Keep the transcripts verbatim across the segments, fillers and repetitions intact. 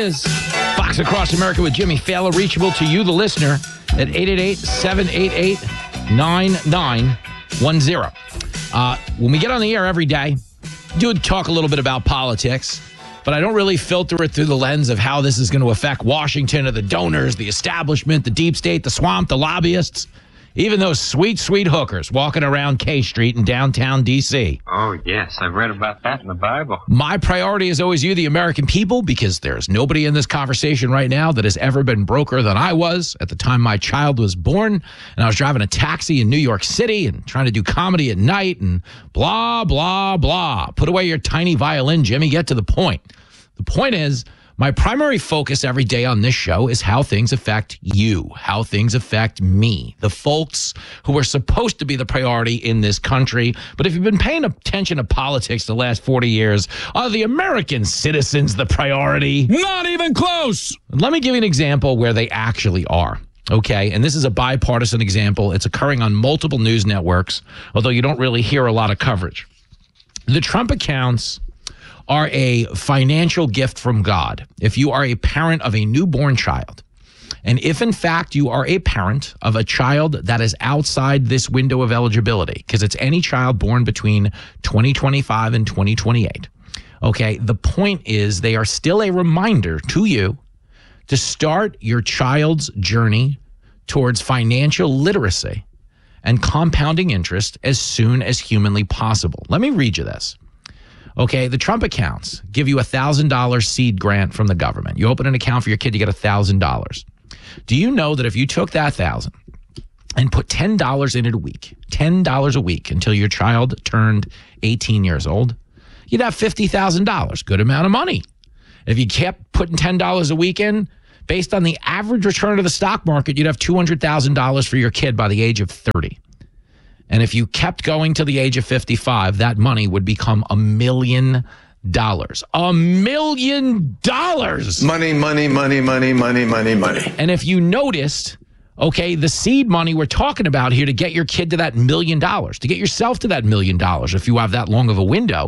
is Fox Across America with Jimmy Fallon, reachable to you, the listener, at eight eight eight, seven eight eight, nine nine one zero. Uh, when we get on the air every day, I do talk a little bit about politics, but I don't really filter it through the lens of how this is going to affect Washington or the donors, the establishment, the deep state, the swamp, the lobbyists, even those sweet, sweet hookers walking around K Street in downtown D C. Oh, yes. I've read about that in the Bible. My priority is always you, the American people, because there's nobody in this conversation right now that has ever been broker than I was at the time my child was born. And I was driving a taxi in New York City and trying to do comedy at night and blah, blah, blah. Put away your tiny violin, Jimmy. Get to the point. The point is, my primary focus every day on this show is how things affect you, how things affect me, the folks who are supposed to be the priority in this country. But if you've been paying attention to politics the last forty years, are the American citizens the priority? Not even close. Let me give you an example where they actually are. Okay, and this is a bipartisan example. It's occurring on multiple news networks, although you don't really hear a lot of coverage. The Trump accounts are a financial gift from God. If you are a parent of a newborn child, and if in fact you are a parent of a child that is outside this window of eligibility, because it's any child born between twenty twenty-five and twenty twenty-eight, okay, the point is they are still a reminder to you to start your child's journey towards financial literacy and compounding interest as soon as humanly possible. Let me read you this. Okay, the Trump accounts give you a one thousand dollars seed grant from the government. You open an account for your kid, you get one thousand dollars. Do you know that if you took that one thousand dollars and put ten dollars in it a week, ten dollars a week until your child turned eighteen years old, you'd have fifty thousand dollars. Good amount of money. If you kept putting ten dollars a week in, based on the average return of the stock market, you'd have two hundred thousand dollars for your kid by the age of thirty. And if you kept going to the age of fifty-five, that money would become a million dollars. A million dollars. Money, money, money, money, money, money, money. And if you noticed, okay, the seed money we're talking about here to get your kid to that million dollars, to get yourself to that million dollars, if you have that long of a window,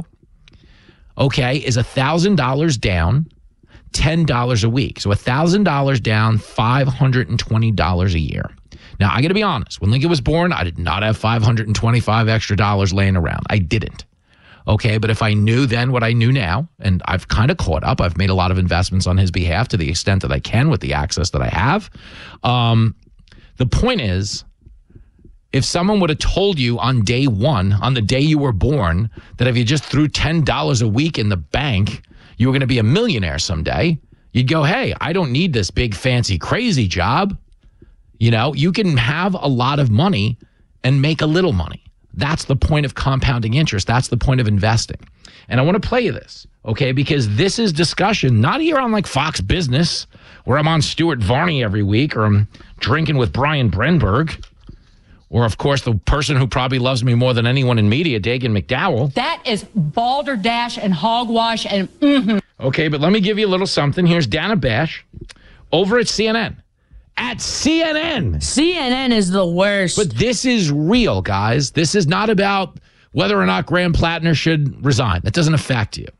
okay, is one thousand dollars down, ten dollars a week. So one thousand dollars down, five hundred twenty dollars a year. Now, I got to be honest. When Lincoln was born, I did not have five hundred twenty-five extra dollars laying around. I didn't. Okay, but if I knew then what I knew now, and I've kind of caught up, I've made a lot of investments on his behalf to the extent that I can with the access that I have. Um, the point is, if someone would have told you on day one, on the day you were born, that if you just threw ten dollars a week in the bank, you were going to be a millionaire someday, you'd go, hey, I don't need this big, fancy, crazy job. You know, you can have a lot of money and make a little money. That's the point of compounding interest. That's the point of investing. And I want to play you this, okay, because this is discussion, not here on like Fox Business, where I'm on Stuart Varney every week, or I'm drinking with Brian Brenberg, or, of course, the person who probably loves me more than anyone in media, Dagan McDowell. That is balderdash and hogwash and mm-hmm. Okay, but let me give you a little something. Here's Dana Bash over at C N N. At C N N. C N N is the worst. But this is real, guys. This is not about whether or not Graham Plattner should resign. That doesn't affect you.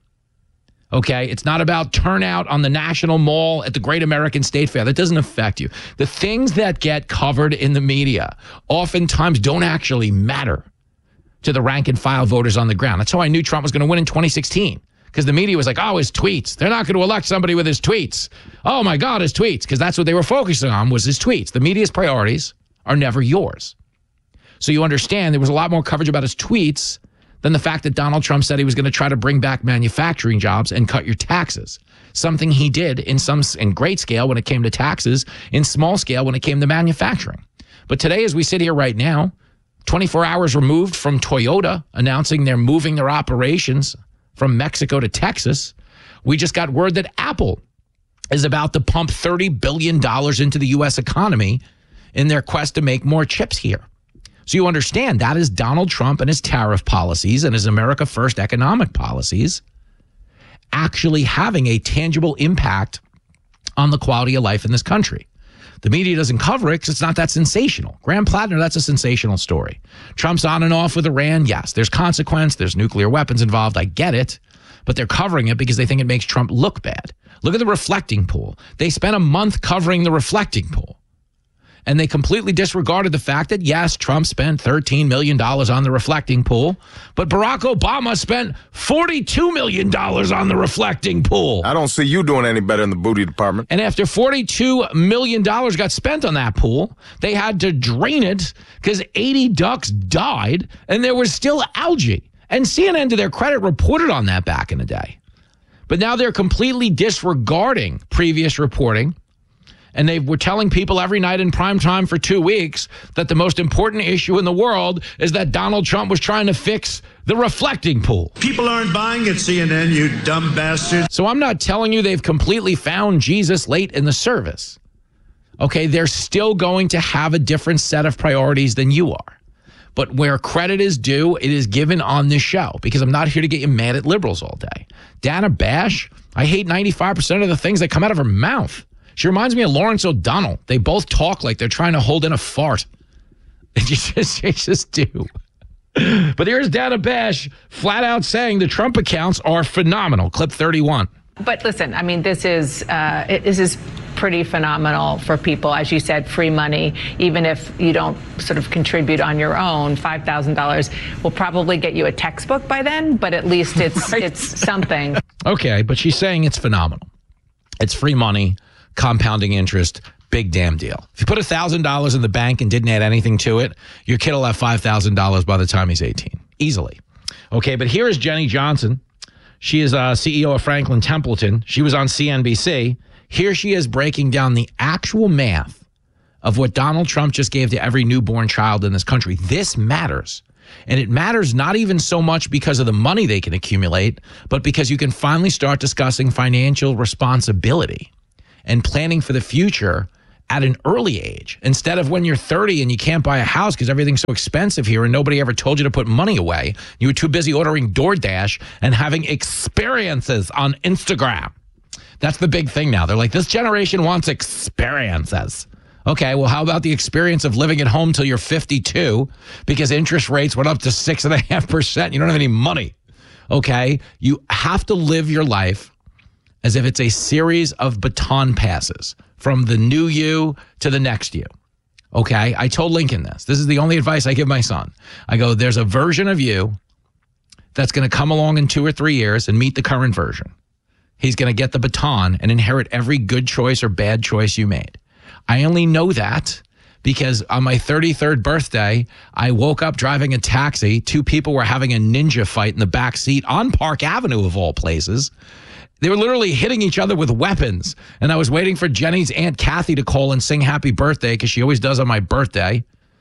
Okay? It's not about turnout on the National Mall at the Great American State Fair. That doesn't affect you. The things that get covered in the media oftentimes don't actually matter to the rank and file voters on the ground. That's how I knew Trump was going to win in twenty sixteen. Because the media was like, oh, his tweets. They're not going to elect somebody with his tweets. Oh, my God, his tweets. Because that's what they were focusing on, was his tweets. The media's priorities are never yours. So you understand there was a lot more coverage about his tweets than the fact that Donald Trump said he was going to try to bring back manufacturing jobs and cut your taxes. Something he did in some in great scale when it came to taxes, in small scale when it came to manufacturing. But today, as we sit here right now, twenty-four hours removed from Toyota announcing they're moving their operations from Mexico to Texas, we just got word that Apple is about to pump thirty billion dollars into the U S economy in their quest to make more chips here. So you understand that is Donald Trump and his tariff policies and his America First economic policies actually having a tangible impact on the quality of life in this country. The media doesn't cover it because it's not that sensational. Graham Plattner, that's a sensational story. Trump's on and off with Iran. Yes, there's consequence. There's nuclear weapons involved. I get it. but they're covering it because they think it makes Trump look bad. Look at the reflecting pool. They spent a month covering the reflecting pool. And they completely disregarded the fact that, yes, Trump spent thirteen million dollars on the reflecting pool, but Barack Obama spent forty-two million dollars on the reflecting pool. I don't see you doing any better in the booty department. And after forty-two million dollars got spent on that pool, they had to drain it because eighty ducks died and there was still algae. And C N N, to their credit, reported on that back in the day. But now they're completely disregarding previous reporting. And they were telling people every night in prime time for two weeks that the most important issue in the world is that Donald Trump was trying to fix the reflecting pool. People aren't buying it, C N N, you dumb bastards. So I'm not telling you they've completely found Jesus late in the service. Okay, they're still going to have a different set of priorities than you are. But where credit is due, it is given on this show, because I'm not here to get you mad at liberals all day. Dana Bash, I hate ninety-five percent of the things that come out of her mouth. She reminds me of Lawrence O'Donnell. They both talk like they're trying to hold in a fart. They just, they just do. But here's Dana Bash flat out saying the Trump accounts are phenomenal. Clip thirty-one. But listen, I mean, this is uh, it, this is pretty phenomenal for people. As you said, free money, even if you don't sort of contribute on your own. five thousand dollars will probably get you a textbook by then, but at least it's right. It's something. Okay, but she's saying it's phenomenal. It's free money. Compounding interest, big damn deal. If you put one thousand dollars in the bank and didn't add anything to it, your kid will have five thousand dollars by the time he's eighteen. Easily. Okay, but here is Jenny Johnson. She is uh, C E O of Franklin Templeton. She was on C N B C. Here she is breaking down the actual math of what Donald Trump just gave to every newborn child in this country. This matters. And it matters not even so much because of the money they can accumulate, but because you can finally start discussing financial responsibility and planning for the future at an early age, instead of when you're thirty and you can't buy a house because everything's so expensive here and nobody ever told you to put money away. You were too busy ordering DoorDash and having experiences on Instagram. That's the big thing now. They're like, this generation wants experiences. Okay, well, how about the experience of living at home till you're fifty-two because interest rates went up to six and a half percent. You don't have any money. Okay, you have to live your life as if it's a series of baton passes from the new you to the next you. Okay? I told Lincoln this. This is the only advice I give my son. I go, there's a version of you that's going to come along in two or three years and meet the current version. He's going to get the baton and inherit every good choice or bad choice you made. I only know that because on my thirty-third birthday, I woke up driving a taxi. Two people were having a ninja fight in the back seat on Park Avenue, of all places. They were literally hitting each other with weapons. And I was waiting for Jenny's Aunt Kathy to call and sing happy birthday because she always does on my birthday.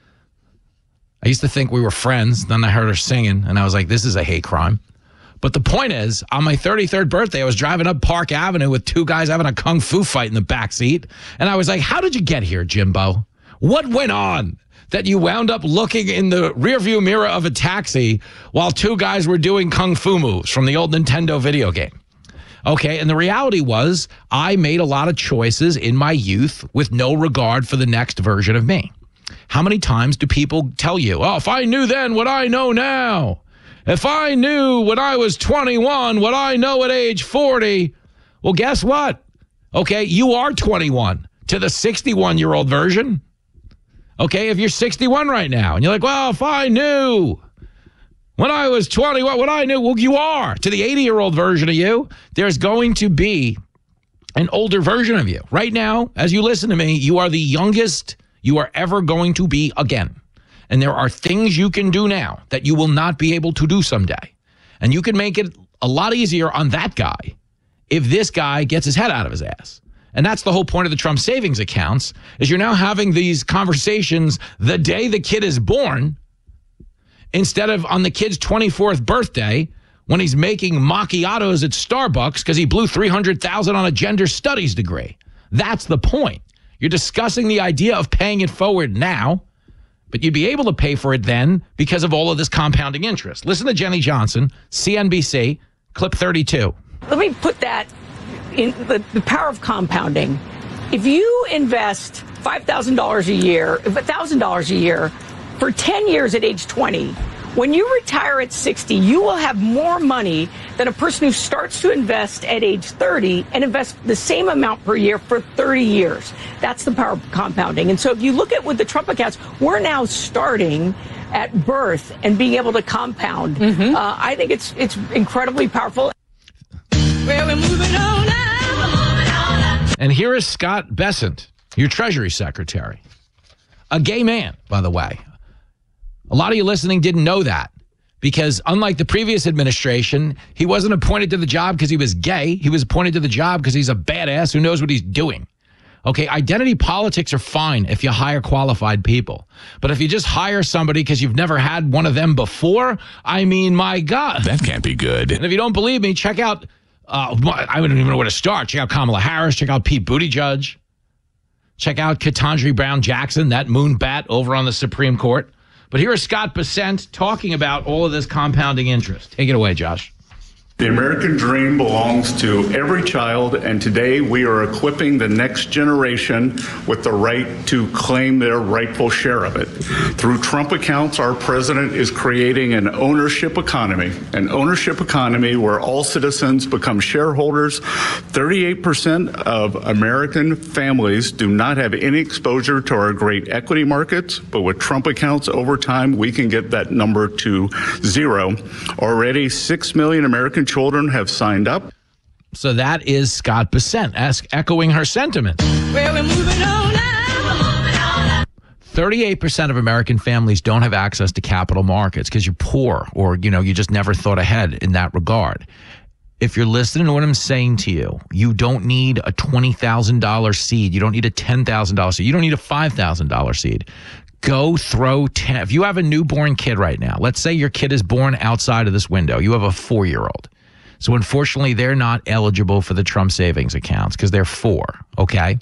I used to think we were friends. Then I heard her singing and I was like, this is a hate crime. But the point is, on my thirty-third birthday, I was driving up Park Avenue with two guys having a kung fu fight in the backseat. And I was like, how did you get here, Jimbo? What went on that you wound up looking in the rearview mirror of a taxi while two guys were doing kung fu moves from the old Nintendo video game? Okay, and the reality was I made a lot of choices in my youth with no regard for the next version of me. How many times do people tell you, oh, if I knew then what I know now, if I knew when I was twenty-one what I know at age forty, well, guess what? Okay, you are twenty-one to the sixty-one-year-old version. Okay, if you're sixty-one right now and you're like, well, if I knew when I was twenty, what, what I knew, well, you are. To the eighty-year-old version of you, there's going to be an older version of you. Right now, as you listen to me, you are the youngest you are ever going to be again. And there are things you can do now that you will not be able to do someday. And you can make it a lot easier on that guy if this guy gets his head out of his ass. And that's the whole point of the Trump savings accounts, is you're now having these conversations the day the kid is born, instead of on the kid's twenty-fourth birthday when he's making macchiatos at Starbucks because he blew three hundred thousand dollars on a gender studies degree. That's the point. You're discussing the idea of paying it forward now, but you'd be able to pay for it then because of all of this compounding interest. Listen to Jenny Johnson, C N B C, clip thirty-two. Let me put that in the, the power of compounding. If you invest five thousand dollars a year, one thousand dollars a year, for ten years at age twenty, When you retire at sixty, you will have more money than a person who starts to invest at age thirty and invests the same amount per year for thirty years. That's the power of compounding. And so if you look at with the Trump accounts, we're now starting at birth and being able to compound. Mm-hmm. Uh, I think it's it's incredibly powerful. Well, we're moving on now. And here is Scott Bessent, your Treasury Secretary. A gay man, by the way. A lot of you listening didn't know that because unlike the previous administration, he wasn't appointed to the job because he was gay. He was appointed to the job because he's a badass who knows what he's doing. Okay, identity politics are fine if you hire qualified people. But if you just hire somebody because you've never had one of them before, I mean, my God. That can't be good. And if you don't believe me, check out, uh, I don't even know where to start. Check out Kamala Harris. Check out Pete Buttigieg. Check out Ketanji Brown Jackson, that moon bat over on the Supreme Court. But here is Scott Bessent talking about all of this compounding interest. Take it away, Josh. The American dream belongs to every child, and today we are equipping the next generation with the right to claim their rightful share of it. Through Trump accounts, our president is creating an ownership economy, an ownership economy where all citizens become shareholders. thirty-eight percent of American families do not have any exposure to our great equity markets, but with Trump accounts over time, we can get that number to zero. Already, six million American children have signed up. So that is Scott Bessent, ask, echoing her sentiment. Well, we're moving on now. thirty-eight percent of American families don't have access to capital markets because you're poor or, you know, you just never thought ahead in that regard. If you're listening to what I'm saying to you, you don't need a twenty thousand dollars seed. You don't need a ten thousand dollars seed. You don't need a five thousand dollars seed. Go throw ten. If you have a newborn kid right now, let's say your kid is born outside of this window. You have a four-year-old. So unfortunately, they're not eligible for the Trump savings accounts because they're four, okay?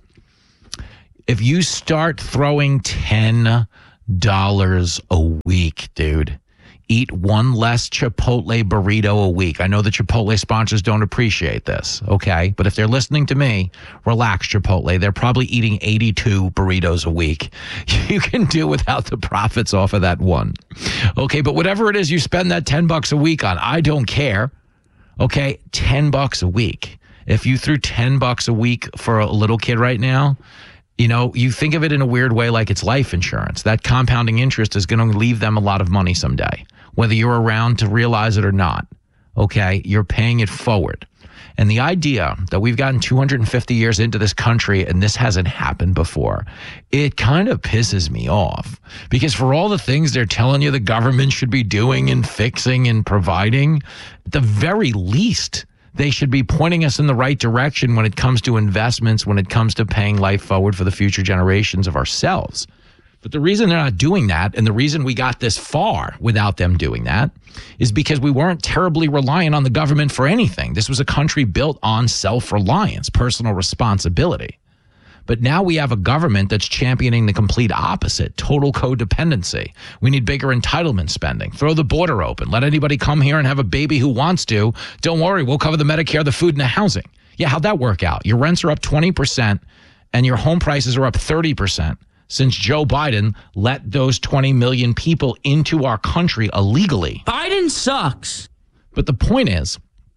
If you start throwing ten dollars a week, dude, eat one less Chipotle burrito a week. I know the Chipotle sponsors don't appreciate this, okay? But if they're listening to me, relax, Chipotle. They're probably eating eighty-two burritos a week. You can do without the profits off of that one, okay? But whatever it is you spend that ten bucks a week on, I don't care. Okay, ten bucks a week. If you threw ten bucks a week for a little kid right now, you know, you think of it in a weird way like it's life insurance. That compounding interest is going to leave them a lot of money someday, whether you're around to realize it or not. Okay, you're paying it forward. And the idea that we've gotten two hundred fifty years into this country and this hasn't happened before, it kind of pisses me off. Because for all the things they're telling you the government should be doing and fixing and providing, at the very least, they should be pointing us in the right direction when it comes to investments, when it comes to paying life forward for the future generations of ourselves. But the reason they're not doing that, and the reason we got this far without them doing that, is because we weren't terribly reliant on the government for anything. This was a country built on self-reliance, personal responsibility. But now we have a government that's championing the complete opposite, total codependency. We need bigger entitlement spending. Throw the border open. Let anybody come here and have a baby who wants to. Don't worry, we'll cover the Medicare, the food, and the housing. Yeah, how'd that work out? Your rents are up twenty percent and your home prices are up thirty percent. Since Joe Biden let those twenty million people into our country illegally. Biden sucks. But the point is,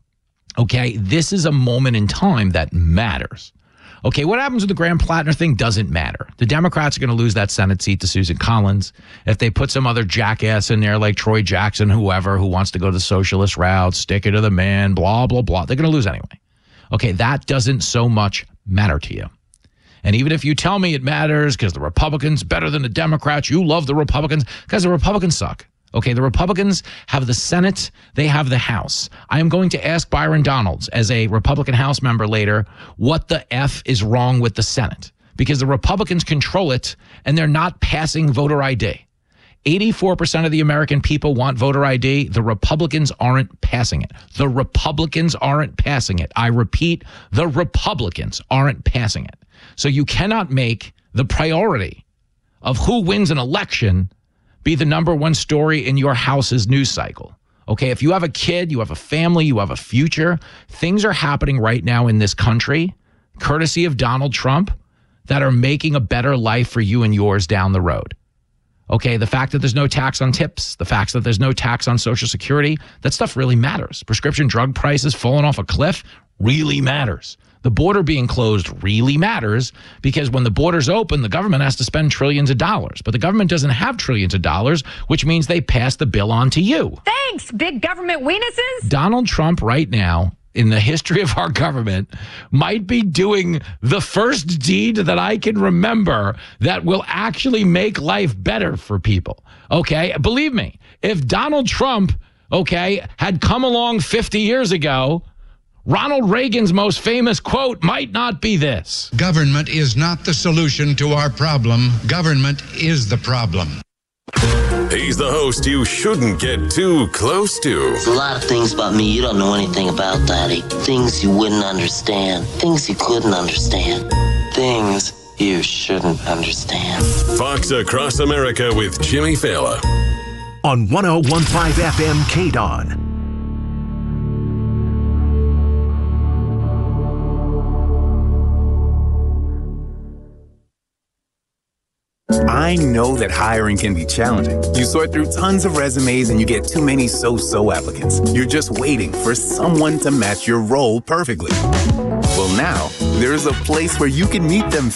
okay, this is a moment in time that matters. Okay, what happens with the Graham Plattner thing doesn't matter. The Democrats are going to lose that Senate seat to Susan Collins. If they put some other jackass in there like Troy Jackson, whoever, who wants to go the socialist route, stick it to the man, blah, blah, blah, they're going to lose anyway. Okay, that doesn't so much matter to you. And even if you tell me it matters because the Republicans better than the Democrats, you love the Republicans, because the Republicans suck. Okay, the Republicans have the Senate, they have the House. I am going to ask Byron Donalds, as a Republican House member later, what the F is wrong with the Senate. Because the Republicans control it, and they're not passing voter I D. eighty-four percent of the American people want voter I D. The Republicans aren't passing it. The Republicans aren't passing it. I repeat, the Republicans aren't passing it. So you cannot make the priority of who wins an election be the number one story in your house's news cycle. Okay, if you have a kid, you have a family, you have a future, things are happening right now in this country, courtesy of Donald Trump, that are making a better life for you and yours down the road. Okay, the fact that there's no tax on tips, the fact that there's no tax on Social Security, that stuff really matters. Prescription drug prices falling off a cliff really matters. The border being closed really matters because when the border's open, the government has to spend trillions of dollars. But the government doesn't have trillions of dollars, which means they pass the bill on to you. Thanks, big government weenuses. Donald Trump right now, in the history of our government, might be doing the first deed that I can remember that will actually make life better for people. Okay? Believe me, if Donald Trump, okay, had come along fifty years ago, Ronald Reagan's most famous quote might not be this. Government is not the solution to our problem. Government is the problem. He's the host you shouldn't get too close to. There's a lot of things about me you don't know anything about, Daddy. Things you wouldn't understand. Things you couldn't understand. Things you shouldn't understand. Fox Across America with Jimmy Fallon. On one oh one point five F M K D O N. I know that hiring can be challenging. You sort through tons of resumes and you get too many so-so applicants. You're just waiting for someone to match your role perfectly. Well, now, there's a place where you can meet them